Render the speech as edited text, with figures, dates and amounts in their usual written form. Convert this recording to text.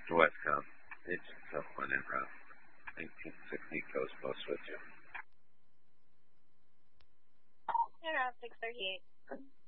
Westcom. It's a tough one in 1960 Coast Post with you. Around 638.